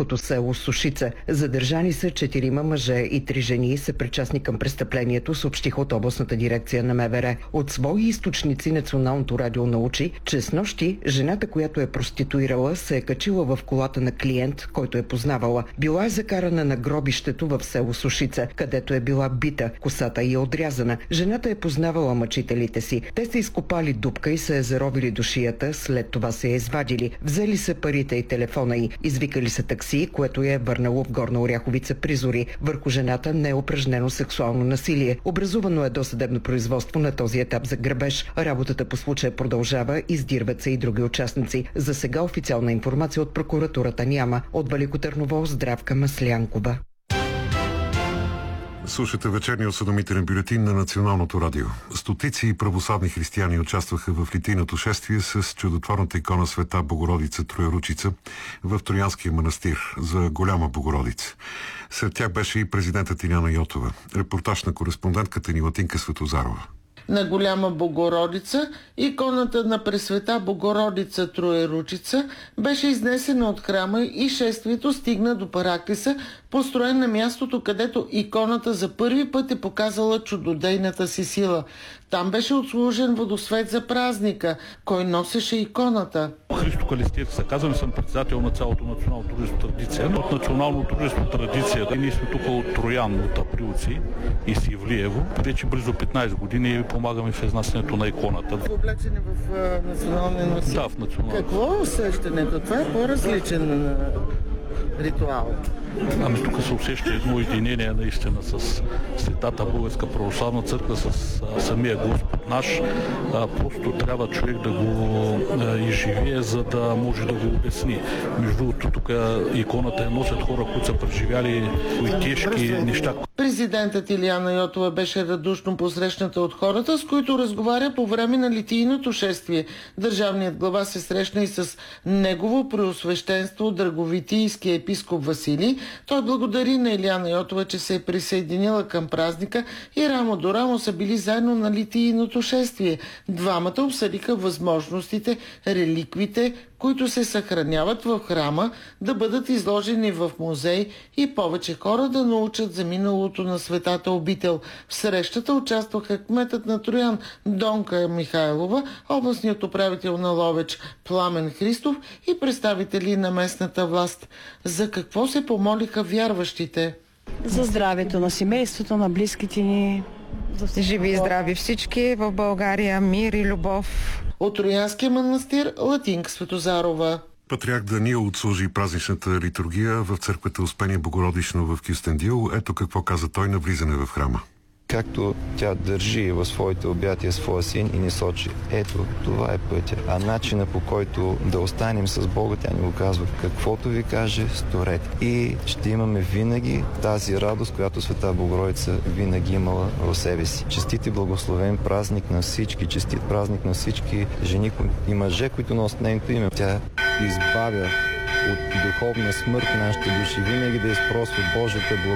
гръцкото село Сушица. Задържани са 4 мъже и 3 жени, са причастни към престъплението, съобщиха от областната дирекция на МВР. От свои източници Националното радио научи, че с нощи жената, която е проституирала, се е качила в колата на клиент, който е познавала. Била е закарана на гробището в село Сушица, където е била бита, косата й е отрязана. Жената е познавала мъчителите си. Те са изкопали дупка и се е заровили до шията, след това се е извадили. Взели са парите и телефона й. Извикали са такси, което я е върнало в Горна Оряховица при зори. Върху жената не е упражнено сексуално насилие. Образувано е досъдебно производство на този етап за грабеж. Работата по случая продължава, издирват се и други участници. За сега официална информация от прокуратурата няма. От Велико Търново, Здравка Маслянкова. Слушате вечерния осведомителен бюлетин на Националното радио. Стотици православни християни участваха в литийното шествие с чудотворната икона Света Богородица Троеручица в Троянския манастир за Голяма Богородица. Сред тях беше и президентът Иляна Йотова. Репортаж на кореспондентката ни Латинка Светозарова. На Голяма Богородица, иконата на Пресвета Богородица Троеручица беше изнесена от храма и шествието стигна до Параклиса, построен на мястото, където иконата за първи път е показала чудодейната си сила. Там беше отслужен водосвет за празника. Кой носеше иконата? Христо Калистиев се казвам, съм председател на цялото национално дружество традиция. От националното дружество традиция. Ние сме тук от Троян, от Априлци и Сивлиево. Вече близо 15 години помагаме в изнасянето на иконата. Облечени в националния носител. Да, в националния. Какво е усещането? Това е по-различен ритуал. Ами тук се усеща едно единение наистина с Светата Българска православна църква, с самия Господ наш. Просто трябва човек да го изживее, за да може да го обясни. Между другото, тук иконата носят хора, които са преживяли тежки неща. Президентът Иляна Йотова беше радушно посрещната от хората, с които разговаря по време на литийното шествие. Държавният глава се срещна и с негово преосвещенство Драговитийския епископ Василий. Той благодари на Иляна Йотова, че се е присъединила към празника и рамо до рамо са били заедно на литийното шествие. Двамата обсъдиха възможностите, реликвите, които се съхраняват в храма, да бъдат изложени в музей и повече хора да научат за миналото на светата обител. В срещата участваха кметът на Троян Донка Михайлова, областният управител на Ловеч Пламен Христов и представители на местната власт. За какво се помолиха вярващите? За здравето на семейството, на близките ни. Живи и здрави всички в България, мир и любов. От Троянския манастир, Латинка Светозарова. Патриарх Даниил отслужи празничната литургия в църквата Успение Богородично в Кюстендил. Ето какво каза той на влизане в храма. Както тя държи в своите обятия своя син и ни сочи, ето, това е пътя. А начина, по който да останем с Бога, тя ни го казва, каквото ви каже, сторете. И ще имаме винаги тази радост, която Света Богородица винаги имала в себе си. Честит и благословен празник на всички, честит празник на всички жени и мъже, които носят нейното име. Тя избавя от духовна смърт нашите души, винаги да изпросва Божията благодат.